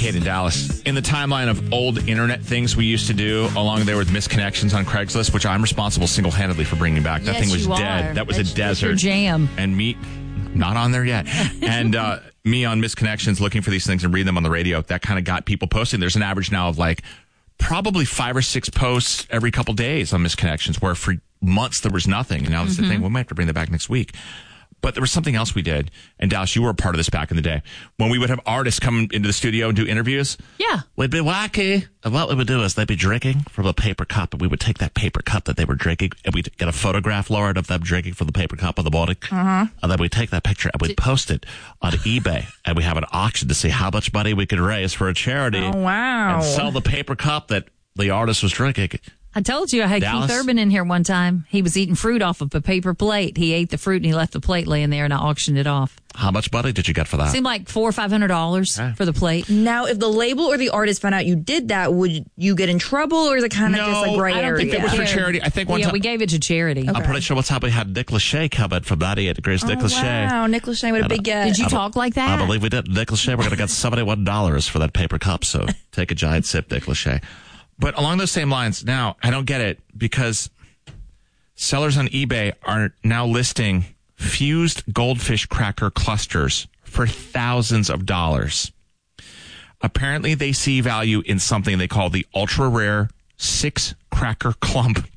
Kincaid in Dallas. In the timeline of old internet things we used to do, along there with misconnections on Craigslist, which I'm responsible single-handedly for bringing back. That thing was dead. That was a desert. Your jam. And me, not on there yet. And me on misconnections, looking for these things and reading them on the radio. That kind of got people posting. There's an average now of like probably 5 or 6 posts every couple days on misconnections, where for months there was nothing. And now there's the thing, we might have to bring that back next week. But there was something else we did. And Dallas, you were a part of this back in the day. When we would have artists come into the studio and do interviews. Yeah. We'd be wacky. And what we would do is they'd be drinking from a paper cup. And we would take that paper cup that they were drinking and we'd get a photograph, Laura, of them drinking from the paper cup in the morning. And then we'd take that picture and we'd post it on eBay. And we have an auction to see how much money we could raise for a charity. Oh, wow. And sell the paper cup that the artist was drinking. I told you I had Dallas? Keith Urban in here one time. He was eating fruit off of a paper plate. He ate the fruit and he left the plate laying there, and I auctioned it off. How much money did you get for that? Seemed like $400 or $500 for the plate. Now, if the label or the artist found out you did that, would you get in trouble, or is it kind of just a gray I don't area? think It was for charity. I think one Yeah, time we gave it to charity. I'm pretty sure what's happened. We had Nick Lachey come in from 98 Degrees. Nick Lachey. Wow, Nick Lachey, what a big get. Did you talk like that? I believe we did. Nick Lachey, we're going to get $71 for that paper cup. So take a giant sip, Nick Lachey. But along those same lines, now, I don't get it, because sellers on eBay are now listing fused goldfish cracker clusters for thousands of dollars. Apparently, they see value in something they call the ultra-rare 6-cracker clump.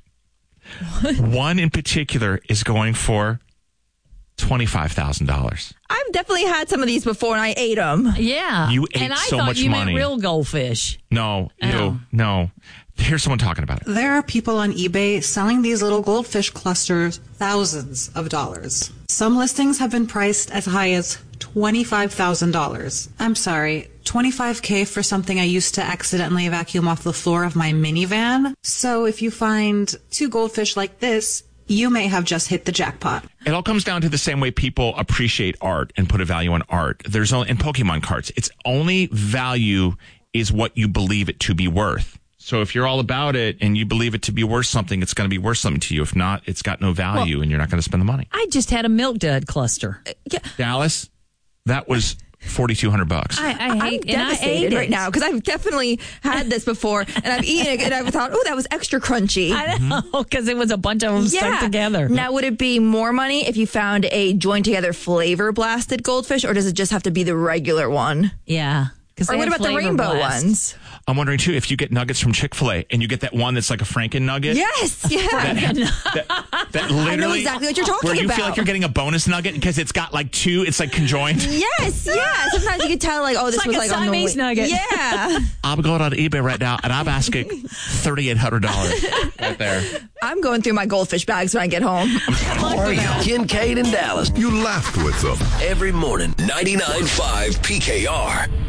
One in particular is going for $25,000. I've definitely had some of these before, and I ate them. Yeah. You ate and I so thought much you money. meant real goldfish. No, Oh. no. Here's someone talking about it. There are people on eBay selling these little goldfish clusters thousands of dollars. Some listings have been priced as high as $25,000. I'm sorry, $25K for something I used to accidentally vacuum off the floor of my minivan. So if you find 2 goldfish like this, you may have just hit the jackpot. It all comes down to the same way people appreciate art and put a value on art. There's only, in Pokemon cards, it's only value is what you believe it to be worth. So if you're all about it and you believe it to be worth something, it's going to be worth something to you. If not, it's got no value and you're not going to spend the money. I just had a milk dud cluster. Dallas, that was $4,200. I hate I'm and I ate devastated it right now, because I've definitely had this before, and I've eaten it, and I thought, oh, that was extra crunchy. I know, because it was a bunch of them stuck together. Now, would it be more money if you found a joined together flavor blasted goldfish, or does it just have to be the regular one? Yeah. Or what about the rainbow ones? I'm wondering, too, if you get nuggets from Chick-fil-A and you get that one that's like a Franken nugget. Yes, yeah. That literally, I know exactly what you're talking where you about. feel like you're getting a bonus nugget because it's got like 2, it's like conjoined. Yes, yeah. Sometimes you can tell, like, oh, this It's was like like a on the Siamese way. nugget. Yeah. I'm going on eBay right now and I'm asking $3,800 right there. I'm going through my goldfish bags when I get home. Kincaid in Dallas. You laughed with them. Every morning, 99.5 PKR.